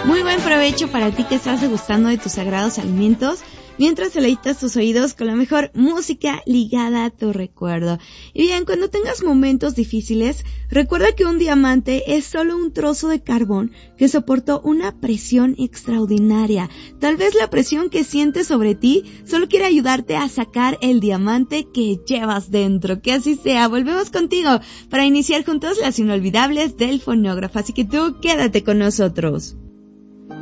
Muy buen provecho para ti que estás degustando de tus sagrados alimentos, mientras deleitas tus oídos con la mejor música ligada a tu recuerdo. Y bien, cuando tengas momentos difíciles, recuerda que un diamante es solo un trozo de carbón que soportó una presión extraordinaria. Tal vez la presión que sientes sobre ti solo quiere ayudarte a sacar el diamante que llevas dentro. Que así sea. Volvemos contigo para iniciar juntos las inolvidables del fonógrafo. Así que tú quédate con nosotros.